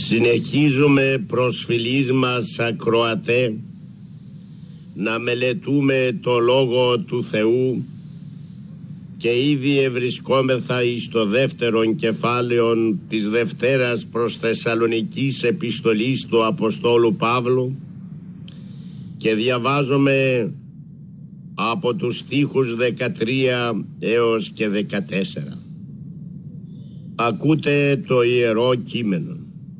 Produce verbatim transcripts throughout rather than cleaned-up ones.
Συνεχίζουμε προσφυλείς μας ακροατέ να μελετούμε το Λόγο του Θεού και ήδη ευρισκόμεθα εις το δεύτερον κεφάλαιο της Δευτέρας προς Θεσσαλονικής επιστολής του Αποστόλου Παύλου και διαβάζουμε από τους στίχους δεκατρία έως και δεκατέσσερα. Ακούτε το Ιερό Κείμενο.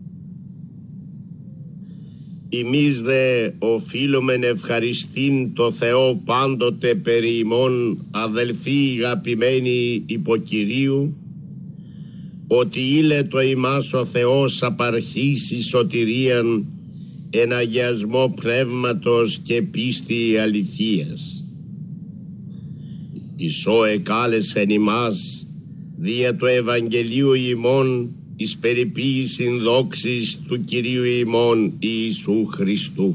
Εμείς δε οφείλομεν ευχαριστήν το Θεό πάντοτε περί ημών, αδελφοί αγαπημένοι υπό Κυρίου, ότι ήλε το ημάς ο Θεός απαρχήσει σωτηρίαν εν αγιασμό πνεύματος και πίστη αληθείας. Ισό εκάλεσεν ημάς δια το Ευαγγελίου ημών εις περιποίησιν δόξης του Κυρίου ημών Ιησού Χριστού.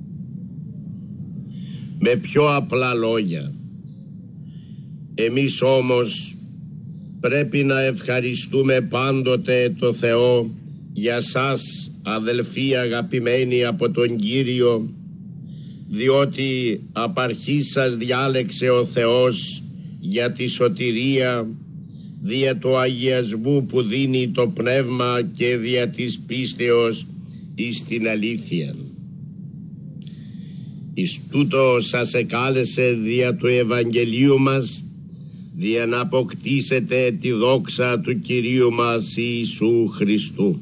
Με πιο απλά λόγια, εμείς όμως πρέπει να ευχαριστούμε πάντοτε το Θεό για σας, αδελφοί αγαπημένοι από τον Κύριο, διότι απ' αρχής σας διάλεξε ο Θεός για τη σωτηρία δια του αγιασμού που δίνει το Πνεύμα και δια της πίστεως εις την αλήθεια. Εις τούτο σας εκάλεσε δια του Ευαγγελίου μας, δια να αποκτήσετε τη δόξα του Κυρίου μας Ιησού Χριστού.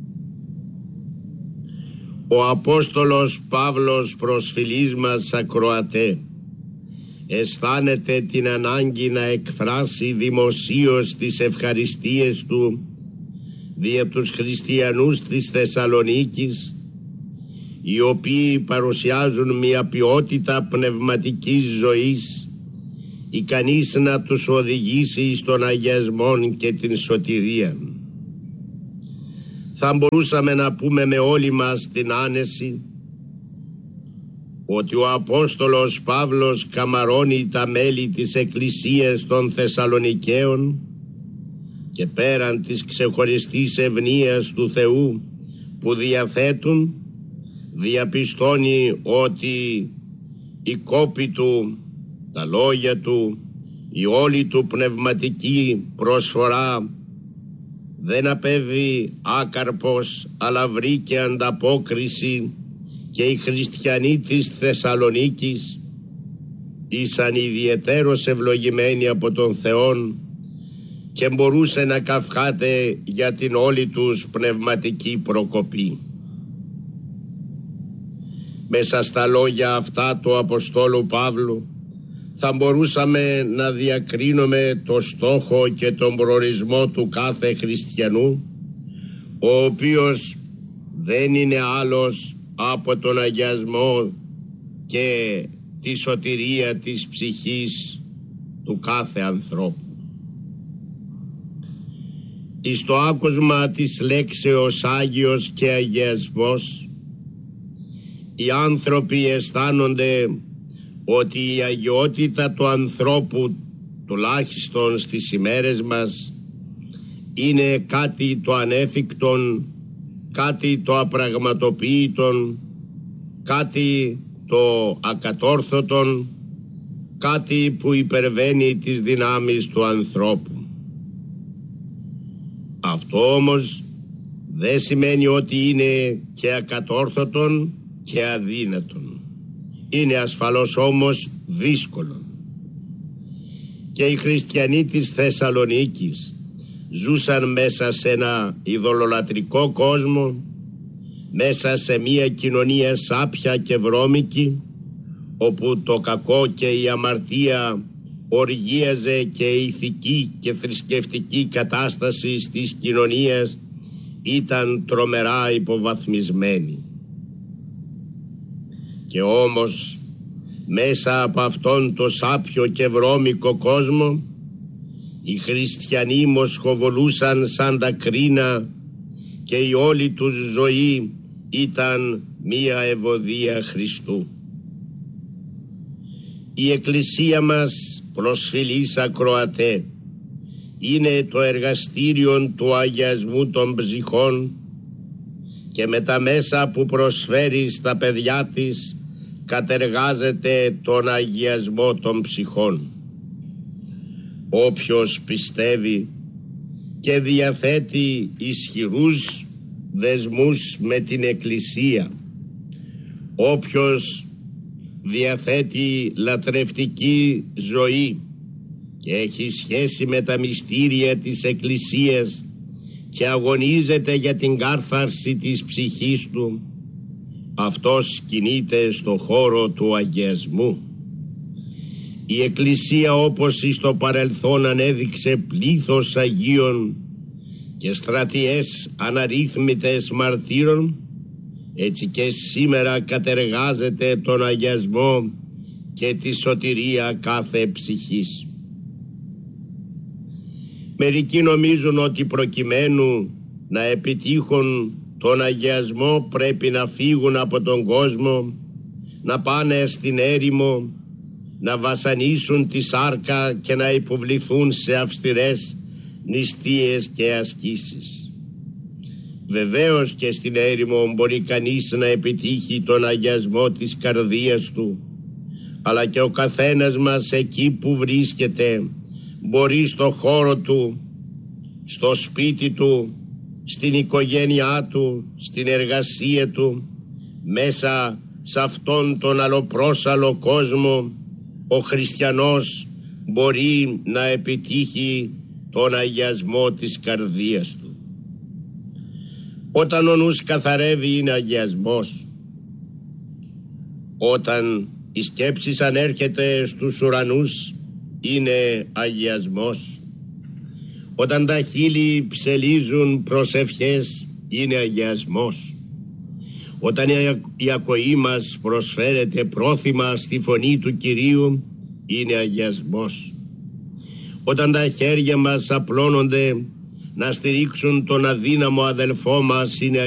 Ο Απόστολος Παύλος προσφυλείς μας ακροατέ αισθάνεται την ανάγκη να εκφράσει δημοσίως τις ευχαριστίες του δια τους χριστιανούς της Θεσσαλονίκης, οι οποίοι παρουσιάζουν μια ποιότητα πνευματικής ζωής ικανής να τους οδηγήσει στον αγιασμό και την σωτηρία. Θα μπορούσαμε να πούμε με όλοι μας την άνεση ότι ο Απόστολος Παύλος καμαρώνει τα μέλη της Εκκλησίας των Θεσσαλονικαίων και πέραν της ξεχωριστής ευνοίας του Θεού που διαθέτουν, διαπιστώνει ότι η κόπη του, τα λόγια του, η όλη του πνευματική προσφορά δεν απέβει άκαρπος, αλλά βρήκε ανταπόκριση και οι χριστιανοί της Θεσσαλονίκης ήσαν ιδιαιτέρως ευλογημένοι από τον Θεόν και μπορούσε να καυχάται για την όλη τους πνευματική προκοπή. Μέσα στα λόγια αυτά του Αποστόλου Παύλου θα μπορούσαμε να διακρίνουμε το στόχο και τον προορισμό του κάθε χριστιανού, ο οποίος δεν είναι άλλος από τον αγιασμό και τη σωτηρία της ψυχής του κάθε ανθρώπου. Εις το άκουσμα της λέξεως Άγιος και αγιασμός, οι άνθρωποι αισθάνονται ότι η αγιότητα του ανθρώπου, τουλάχιστον στις ημέρες μας, είναι κάτι το ανέφικτον, κάτι το απραγματοποιητον, κάτι το ακατόρθωτον, κάτι που υπερβαίνει τις δυνάμεις του ανθρώπου. Αυτό όμως δεν σημαίνει ότι είναι και ακατόρθωτον και αδύνατον. Είναι ασφαλώς όμως δύσκολο. Και οι χριστιανοί της Θεσσαλονίκης ζούσαν μέσα σε ένα ειδωλολατρικό κόσμο, μέσα σε μια κοινωνία σάπια και βρώμικη, όπου το κακό και η αμαρτία οργίαζε και η ηθική και θρησκευτική κατάσταση της κοινωνίας ήταν τρομερά υποβαθμισμένη. Και όμως μέσα από αυτόν το σάπιο και βρώμικο κόσμο οι χριστιανοί μοσχοβολούσαν σαν τα κρίνα και η όλη τους ζωή ήταν μία ευωδία Χριστού. Η Εκκλησία μας, προσφυλείς ακροατέ, είναι το εργαστήριο του αγιασμού των ψυχών και με τα μέσα που προσφέρει στα παιδιά της κατεργάζεται τον αγιασμό των ψυχών. Όποιος πιστεύει και διαθέτει ισχυρούς δεσμούς με την Εκκλησία, όποιος διαθέτει λατρευτική ζωή και έχει σχέση με τα μυστήρια της Εκκλησίας και αγωνίζεται για την κάρθαρση της ψυχής του, αυτός κινείται στο χώρο του αγιασμού. Η Εκκλησία, όπως στο παρελθόν ανέδειξε πλήθος Αγίων και στρατιές αναρρύθμιτες μαρτύρων, έτσι και σήμερα κατεργάζεται τον αγιασμό και τη σωτηρία κάθε ψυχής. Μερικοί νομίζουν ότι προκειμένου να επιτύχουν τον αγιασμό πρέπει να φύγουν από τον κόσμο, να πάνε στην έρημο, να βασανίσουν τη σάρκα και να υποβληθούν σε αυστηρές νηστείες και ασκήσεις. Βεβαίως και στην έρημο μπορεί κανείς να επιτύχει τον αγιασμό της καρδίας του, αλλά και ο καθένας μας εκεί που βρίσκεται μπορεί στο χώρο του, στο σπίτι του, στην οικογένειά του, στην εργασία του, μέσα σε αυτόν τον αλλοπρόσαλλο κόσμο, ο χριστιανός μπορεί να επιτύχει τον αγιασμό της καρδίας του. Όταν ο νους καθαρεύει είναι αγιασμός. Όταν η σκέψη ανέρχεται στους ουρανούς είναι αγιασμός. Όταν τα χείλη ψελίζουν προσευχές είναι αγιασμός. Όταν η ακοή μας προσφέρεται πρόθυμα στη φωνή του Κυρίου είναι αγιασμός. Όταν τα χέρια μας απλώνονται να στηρίξουν τον αδύναμο αδελφό μας είναι